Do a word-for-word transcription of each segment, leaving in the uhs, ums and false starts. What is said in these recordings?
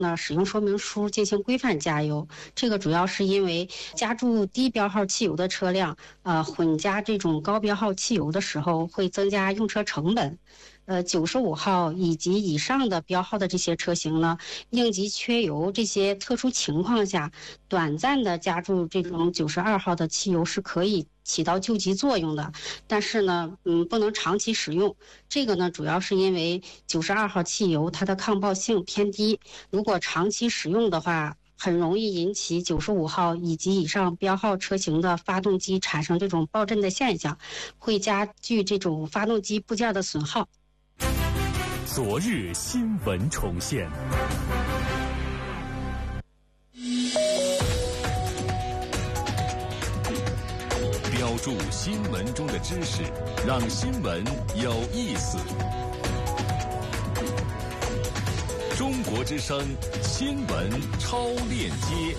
那使用说明书进行规范加油。这个主要是因为加注低标号汽油的车辆，呃，混加这种高标号汽油的时候会增加用车成本。呃，九十五号以及以上的标号的这些车型呢，应急缺油这些特殊情况下，短暂的加注这种九十二号的汽油是可以起到救急作用的，但是呢，嗯，不能长期使用。这个呢，主要是因为九十二号汽油它的抗爆性偏低，如果长期使用的话，很容易引起九十五号以及以上标号车型的发动机产生这种爆震的现象，会加剧这种发动机部件的损耗。 昨日新闻重现，标注新闻中的知识，让新闻有意思。中国之声新闻超链接，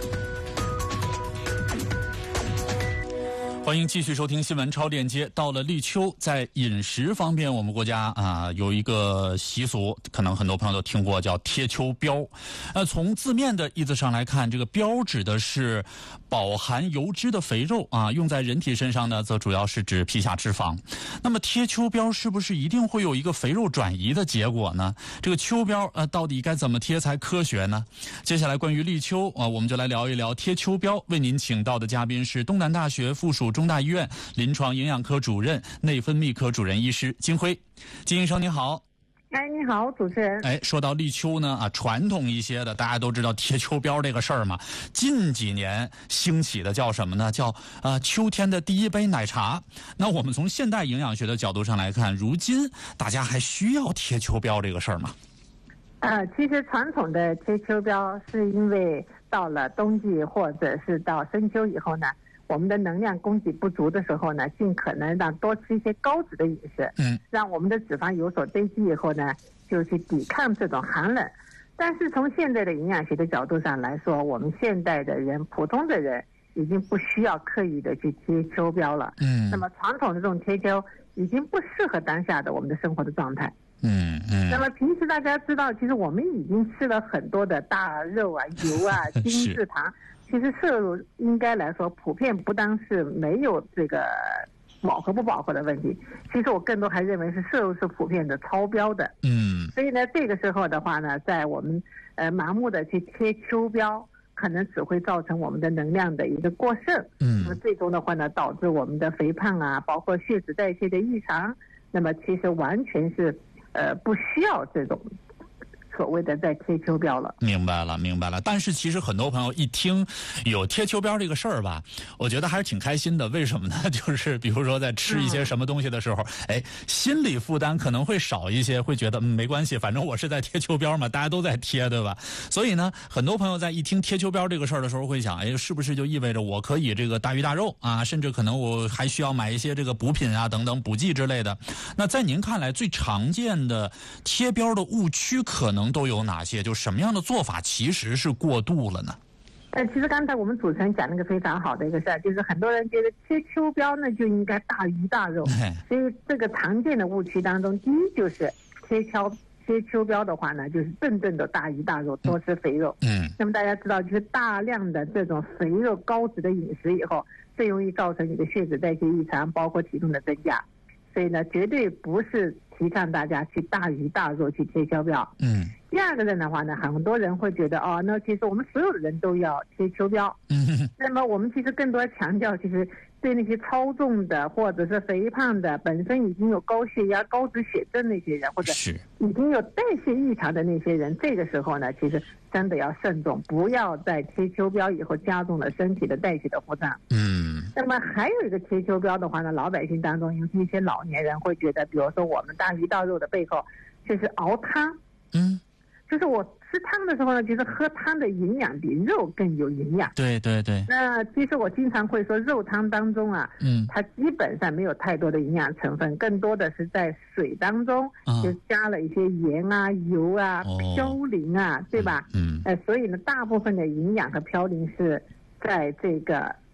欢迎继续收听新闻超链接。到了立秋，在饮食方面，我们国家啊有一个习俗，可能很多朋友都听过，叫贴秋膘。呃，从字面的意思上来看，这个膘指的是饱含油脂的肥肉啊，用在人体身上呢，则主要是指皮下脂肪。那么贴秋膘是不是一定会有一个肥肉转移的结果呢？这个秋膘呃，到底该怎么贴才科学呢？接下来关于立秋啊，我们就来聊一聊贴秋膘。为您请到的嘉宾是东南大学附属中大医院临床营养科主任、内分泌科主任医师金辉。金医生您好。 哎，你好，主持人。 哎，说到立秋呢，啊，传统一些的，大家都知道贴秋膘这个事儿嘛。近几年兴起的叫什么呢？叫啊、呃、秋天的第一杯奶茶。那我们从现代营养学的角度上来看，如今大家还需要贴秋膘这个事儿吗？ 呃，其实传统的贴秋膘是因为到了冬季或者是到深秋以后呢，我们的能量供给不足的时候呢，尽可能让多吃一些高脂的饮食，嗯，让我们的脂肪有所堆积以后呢，就去抵抗这种寒冷。但是从现在的营养学的角度上来说，我们现代的人、普通的人已经不需要刻意的去贴秋膘了，嗯，那么传统的这种贴秋已经不适合当下的我们的生活的状态。 嗯嗯， 那么平时大家知道，其实我们已经吃了很多的大肉啊、油啊、精制糖，其实摄入应该来说普遍不单是没有这个饱和不饱和的问题，其实我更多还认为是摄入是普遍的超标的。嗯，所以呢，这个时候的话呢，在我们呃盲目的去贴秋膘，可能只会造成我们的能量的一个过剩。嗯，那么最终的话呢，导致我们的肥胖啊，包括血脂代谢的异常。那么其实完全是。呃，不需要这种所谓的在贴秋膘了。 明白了，明白了。但是其实很多朋友一听有贴秋膘这个事儿吧，我觉得还是挺开心的。为什么呢？就是比如说在吃一些什么东西的时候，嗯、哎，心理负担可能会少一些，会觉得嗯没关系，反正我是在贴秋膘嘛，大家都在贴，对吧？所以呢，很多朋友在一听贴秋膘这个事儿的时候，会想，哎，是不是就意味着我可以这个大鱼大肉啊？甚至可能我还需要买一些这个补品啊等等补剂之类的。那在您看来，最常见的贴标的误区可能都有哪些？就什么样的做法其实是过度了呢？ 呃，其实刚才我们主持人讲了一个非常好的一个事儿，就是很多人觉得贴秋膘呢就应该大鱼大肉，所以这个常见的误区当中，第一就是贴秋贴秋膘的话呢，就是顿顿的大鱼大肉，多吃肥肉。嗯，那么大家知道，就是大量的这种肥肉高脂的饮食以后，最容易造成你的血脂代谢异常，包括体重的增加。所以呢，绝对不是提倡大家去大鱼大肉去贴秋膘。嗯。第二个人的话呢，很多人会觉得哦，那其实我们所有的人都要贴秋膘。嗯。那么我们其实更多强调，其实对那些超重的或者是肥胖的，本身已经有高血压、高脂血症那些人，或者已经有代谢异常的那些人，这个时候呢，其实真的要慎重，不要在贴秋膘以后加重了身体的代谢的负担。嗯。那么还有一个贴秋膘的话呢，老百姓当中，尤其一些老年人会觉得，比如说我们大鱼大肉的背后，就是熬汤。嗯。就是我吃汤的时候呢，其实喝汤的营养比肉更有营养。 对对对。 那其实我经常会说，肉汤当中啊，嗯，它基本上没有太多的营养成分，更多的是在水当中、嗯、就加了一些盐啊、油啊、哦、嘌呤啊，对吧？嗯。呃，所以呢，大部分的营养和嘌呤是在这个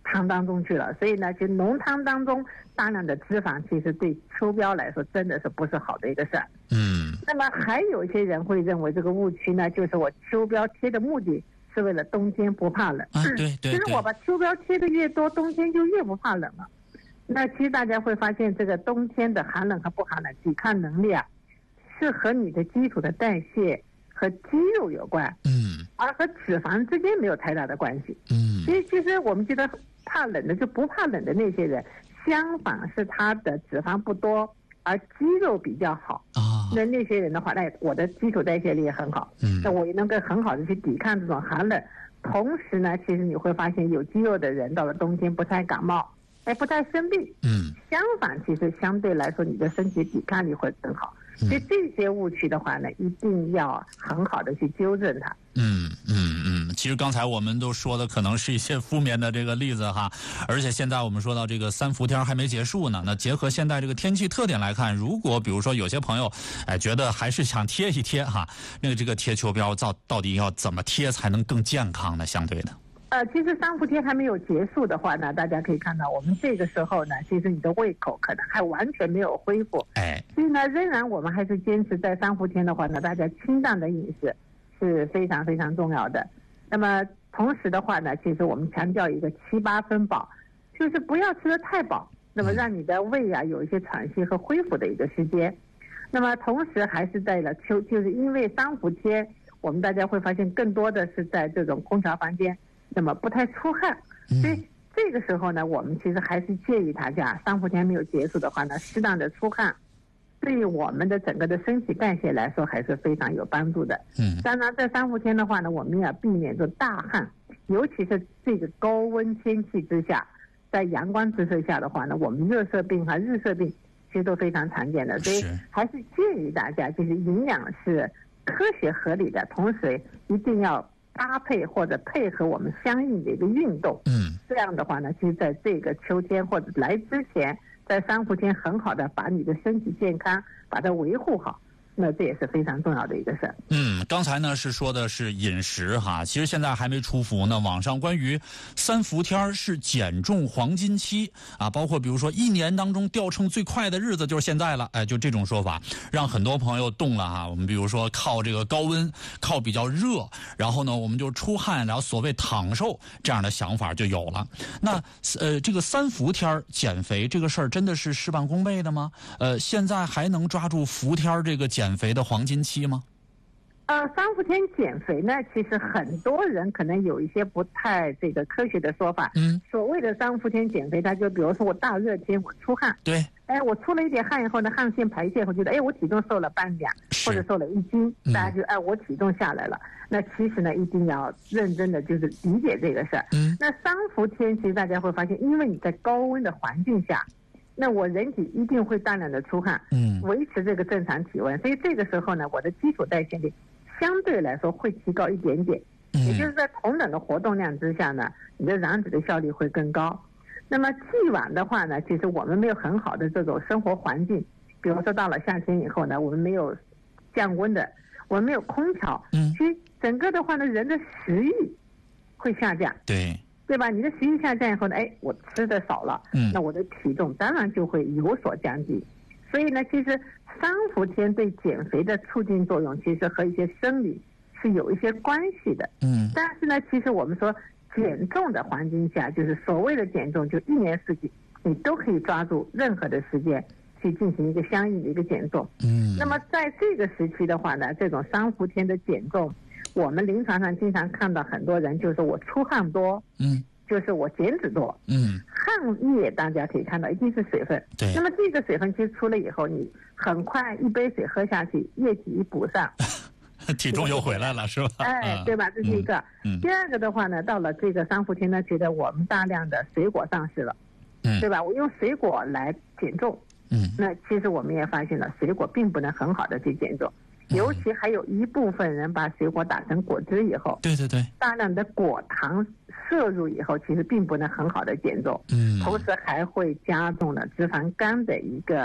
汤当中去了，所以呢，就浓汤当中大量的脂肪，其实对秋膘来说真的是不是好的一个事儿。 嗯。 那么还有一些人会认为这个误区呢，就是我秋膘贴的目的是为了冬天不怕冷。 啊，对对。 其实我把秋膘贴的越多，冬天就越不怕冷了。那其实大家会发现，这个冬天的寒冷和不寒冷，抵抗能力啊，是和你的基础的代谢和肌肉有关。 嗯。 而和脂肪之间没有太大的关系。 嗯。 所以其实我们觉得怕冷的就不怕冷的那些人，相反是他的脂肪不多，而肌肉比较好。 啊。 那那些人的话，那我的基础代谢力也很好。 嗯。 那我也能够很好的去抵抗这种寒冷。同时呢，其实你会发现有肌肉的人到了冬天不太感冒，哎，不太生病。 嗯。 相反，其实相对来说你的身体抵抗力会更好。所以这些误区的话呢，一定要很好的去纠正它。 嗯嗯嗯，其实刚才我们都说的可能是一些负面的这个例子哈，而且现在我们说到这个三伏天还没结束呢。那结合现在这个天气特点来看，如果比如说有些朋友哎觉得还是想贴一贴哈，那个这个贴秋膘到到底要怎么贴才能更健康呢？相对的。 呃，其实三伏天还没有结束的话呢，大家可以看到，我们这个时候呢，其实你的胃口可能还完全没有恢复。 哎， 所以呢，仍然我们还是坚持在三伏天的话呢，大家清淡的饮食是非常非常重要的。那么同时的话呢，其实我们强调一个七八分饱，就是不要吃得太饱，那么让你的胃啊有一些喘息和恢复的一个时间。那么同时还是在了秋，就是因为三伏天，我们大家会发现更多的是在这种空调房间。那么不太出汗，所以这个时候呢，我们其实还是建议大家，三伏天没有结束的话呢，适当的出汗，对于我们的整个的身体代谢来说还是非常有帮助的。 嗯， 当然在三伏天的话呢，我们要避免着大汗，尤其是这个高温天气之下，在阳光直射下的话呢，我们热射病和日射病其实都非常常见的，所以还是建议大家，就是营养是科学合理的，同时一定要搭配或者配合我们相应的一个运动。 嗯， 这样的话呢，其实在这个秋天或者来之前，在三伏天很好的把你的身体健康把它维护好，那这也是非常重要的一个事儿。 嗯，刚才呢是说的是饮食哈，其实现在还没出伏呢。网上关于三伏天是减重黄金期啊，包括比如说一年当中掉秤最快的日子就是现在了，哎，就这种说法，让很多朋友动了哈。我们比如说靠这个高温，靠比较热，然后呢我们就出汗，然后所谓躺瘦这样的想法就有了。那呃，这个三伏天减肥这个事儿真的是事半功倍的吗？呃，现在还能抓住伏天这个减肥的黄金期吗？ 呃，三伏天减肥呢，其实很多人可能有一些不太这个科学的说法。 嗯， 所谓的三伏天减肥，它就比如说我大热天我出汗， 对， 哎，我出了一点汗以后呢，汗腺排泄后觉得，哎，我体重瘦了半两，或者瘦了一斤，大家就哎，我体重下来了。那其实呢，一定要认真的就是理解这个事儿。 嗯， 那三伏天其实大家会发现，因为你在高温的环境下，那我人体一定会大量的出汗， 嗯， 维持这个正常体温，所以这个时候呢，我的基础代谢力相对来说会提高一点点，也就是在同等的活动量之下呢，你的燃脂的效率会更高。那么既往的话呢，其实我们没有很好的这种生活环境，比如说到了夏天以后呢，我们没有降温的，我们没有空调， 嗯， 其实整个的话呢，人的食欲会下降， 对， 对吧？你的食欲下降以后呢，哎，我吃的少了， 嗯， 那我的体重当然就会有所降低。所以呢，其实三伏天对减肥的促进作用，其实和一些生理是有一些关系的。 嗯， 但是呢，其实我们说减重的环境下，就是所谓的减重，就一年四季你都可以抓住任何的时间去进行一个相应的一个减重。 嗯， 那么在这个时期的话呢，这种三伏天的减重，我们临床上经常看到很多人就是我出汗多， 嗯， 就是我减脂多， 嗯， 汗液大家可以看到一定是水分， 对。 那么这个水分其实出了以后，你很快一杯水喝下去，液体一补上， 体重又回来了，是吧？ 哎，对吧？这是一个。 嗯。 第二个的话呢，到了这个三伏天呢，觉得我们大量的水果上市了， 嗯， 对吧？我用水果来减重， 嗯， 那其实我们也发现了，水果并不能很好的去减重。尤其还有一部分人把水果打成果汁以后， 对对对， 大量的果糖摄入以后，其实并不能很好的减重， 嗯， 同时还会加重了脂肪肝的一个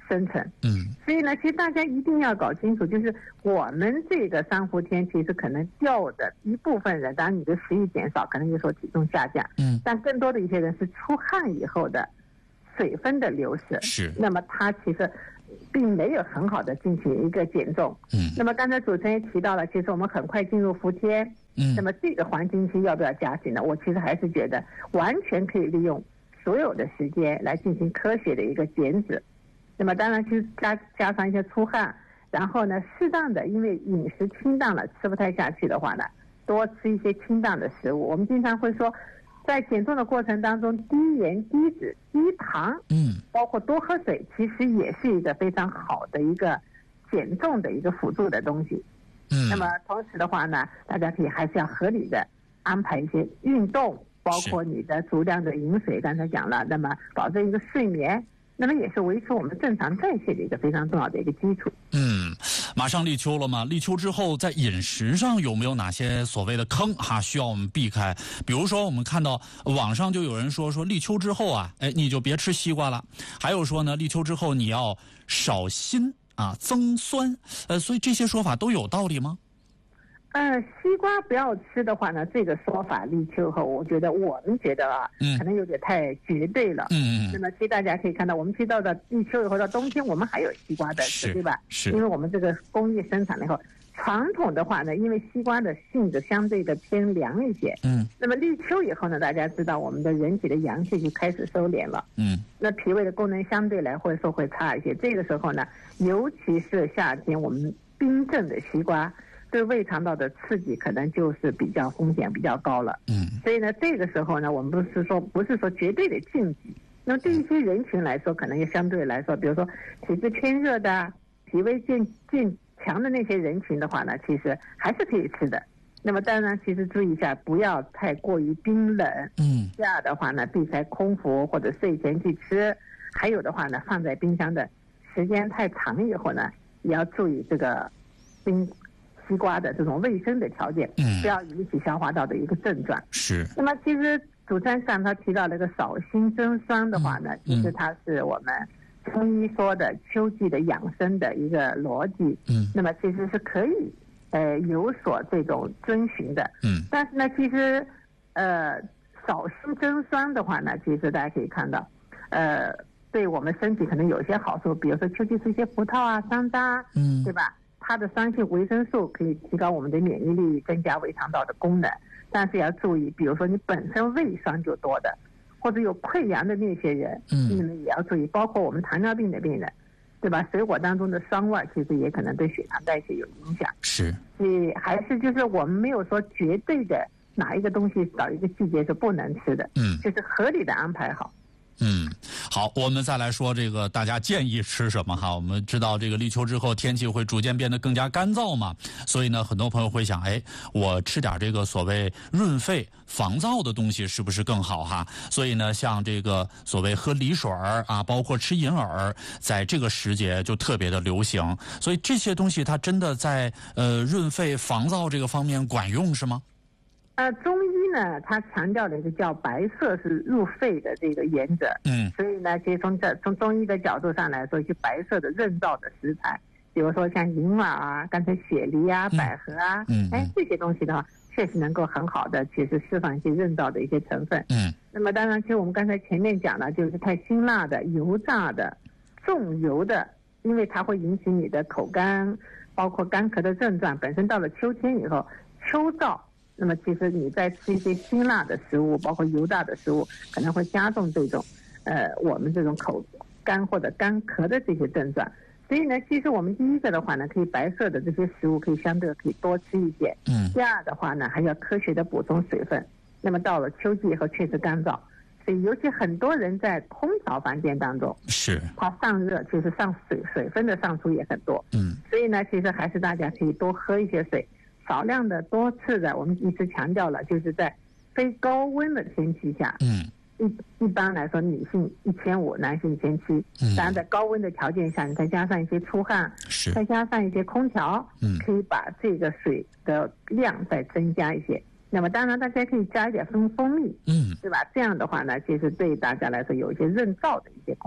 生成。 嗯， 所以呢，其实大家一定要搞清楚，就是我们这个三伏天，其实可能掉的一部分人，当然你的食欲减少，可能就说体重下降， 嗯， 但更多的一些人是出汗以后的水分的流失， 是， 那么它其实并没有很好的进行一个减重。 嗯， 那么刚才主持人也提到了，其实我们很快进入伏天， 嗯， 那么这个黄金期要不要加紧呢？我其实还是觉得完全可以利用所有的时间来进行科学的一个减脂。那么当然去加加上一些出汗，然后呢，适当的因为饮食清淡了，吃不太下去的话呢，多吃一些清淡的食物。我们经常会说，在减重的过程当中，低盐、低脂、低糖， 嗯， 包括多喝水，其实也是一个非常好的一个减重的一个辅助的东西。 嗯， 那么同时的话呢，大家可以还是要合理的安排一些运动，包括你的足量的饮水，刚才讲了，那么保证一个睡眠，那么也是维持我们正常代谢的一个非常重要的一个基础。 嗯，马上立秋了嘛，立秋之后在饮食上有没有哪些所谓的坑哈需要我们避开？比如说我们看到网上就有人说说立秋之后啊，哎你就别吃西瓜了，还有说呢立秋之后你要少辛啊增酸，呃所以这些说法都有道理吗？ 呃，西瓜不要吃的话呢，这个说法立秋后，我觉得我们觉得啊， 嗯， 可能有点太绝对了。 嗯嗯。 那么其实大家可以看到，我们其实到了立秋以后到冬天，我们还有西瓜在吃，对吧？ 是。 因为我们这个工业生产了以后，传统的话呢，因为西瓜的性质相对的偏凉一些。 嗯。 那么立秋以后呢，大家知道我们的人体的阳气就开始收敛了。 嗯。 那脾胃的功能相对来会说会差一些。这个时候呢，尤其是夏天，我们冰镇的西瓜对胃肠道的刺激可能就是比较风险比较高了。 嗯， 所以呢，这个时候呢，我们不是说不是说绝对的禁忌。那么对一些人群来说，可能也相对来说，比如说体质偏热的、脾胃健健强的那些人群的话呢，其实还是可以吃的。那么当然，其实注意一下，不要太过于冰冷。 嗯， 这样的话呢，避开空腹或者睡前去吃。还有的话呢，放在冰箱的时间太长以后呢，也要注意这个冰。西瓜的这种卫生的条件， 嗯， 不要引起消化道的一个症状。 是。 那么其实主持人刚才提到那个少辛增酸的话呢， 嗯、 其实它是我们中医说的秋季的养生的一个逻辑。 嗯。 那么其实是可以呃有所这种遵循的。 嗯。 但是呢，其实呃少辛增酸的话呢，其实大家可以看到，呃，对我们身体可能有些好处，比如说秋季吃一些葡萄啊、山楂，嗯，对吧？它的酸性维生素可以提高我们的免疫力，增加胃肠道的功能。但是要注意，比如说你本身胃酸就多的，或者有溃疡的那些人，嗯，你们也要注意。包括我们糖尿病的病人，对吧？水果当中的酸味其实也可能对血糖代谢有影响。 是。 所以还是就是我们没有说绝对的哪一个东西到一个季节是不能吃的， 嗯， 就是合理的安排好。 嗯，好，我们再来说这个大家建议吃什么哈。我们知道这个立秋之后天气会逐渐变得更加干燥嘛，所以呢，很多朋友会想，哎，我吃点这个所谓润肺防燥的东西是不是更好哈？所以呢，像这个所谓喝梨水儿啊，包括吃银耳，在这个时节就特别的流行。所以这些东西它真的在呃润肺防燥这个方面管用是吗？ 呃，中医呢，它强调的一个叫白色是入肺的这个原则。 嗯， 所以呢，其实从这从中医的角度上来说，一些白色的润燥的食材，比如说像银耳啊、刚才雪梨啊、百合啊，嗯，哎，这些东西的话，确实能够很好的其实释放一些润燥的一些成分。 嗯， 那么当然，其实我们刚才前面讲了，就是太辛辣的、油炸的、重油的，因为它会引起你的口干，包括干咳的症状。本身到了秋天以后，秋燥。那么其实你在吃一些辛辣的食物，包括油炸的食物，可能会加重这种，呃，我们这种口干或者干咳的这些症状。所以呢，其实我们第一个的话呢，可以白色的这些食物可以相对可以多吃一些。嗯。第二的话呢，还要科学的补充水分。那么到了秋季以后确实干燥，所以尤其很多人在空调房间当中， 是它上热，其实上水水分的上出也很多。嗯。所以呢，其实还是大家可以多喝一些水。少量的多次的，我们一直强调了，就是在非高温的天气下，嗯，一一般来说，女性一千五，男性一千七。嗯，当然在高温的条件下，你再加上一些出汗， 是， 再加上一些空调，嗯，可以把这个水的量再增加一些。那么当然，大家可以加一点蜂蜂蜜，嗯，对吧？这样的话呢，其实对大家来说有一些润燥的一些功能。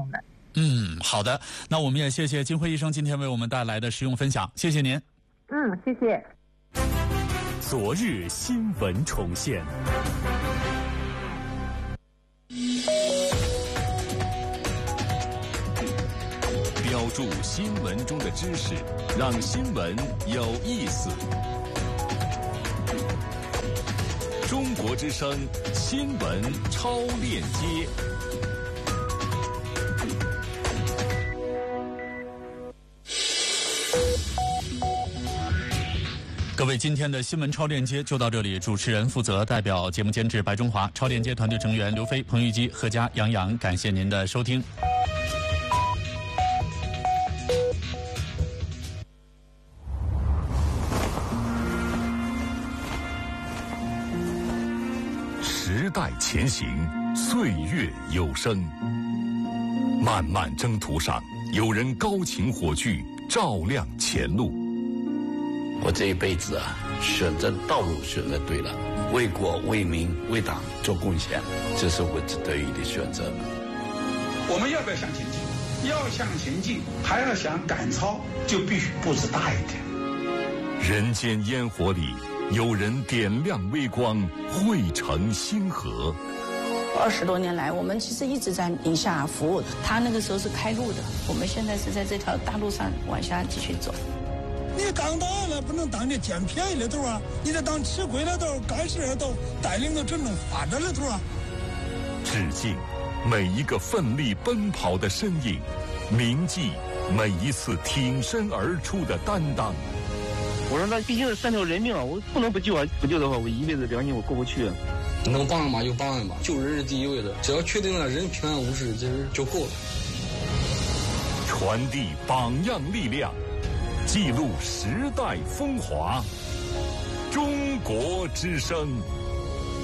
嗯，好的，那我们也谢谢金辉医生今天为我们带来的实用分享，谢谢您。 嗯，谢谢。 昨日新闻重现。标注新闻中的知识，让新闻有意思。中国之声新闻超链接。 各位，今天的新闻超链接就到这里。主持人负责，代表节目监制白中华，超链接团队成员刘飞、彭玉基、何佳、杨洋，感谢您的收听。 时代前行，岁月有声。漫漫征途上，有人高擎火炬，照亮前路。 我这一辈子啊，选择道路选择对了，为国为民为党做贡献，这是我得意的选择。 我们要不要向前进？要向前进，还要想赶超，就必须步子大一点。 人间烟火里，有人点亮微光，汇成星河。 二十多年来，我们其实一直在宁夏服务。他那个时候是开路的，我们现在是在这条大路上往下继续走。 你当大了不能当这捡便宜的头啊，你得当吃亏的头、干事的头，带领着真正发展的头啊。 致敬每一个奋力奔跑的身影，铭记每一次挺身而出的担当。 我说那毕竟是三条人命啊，我不能不救啊！不救的话，我一辈子良心我过不去。 能帮一把就帮一把，救人是第一位的，只要确定了人平安无事，这就够了。 传递榜样力量，记录时代风华。中国之声。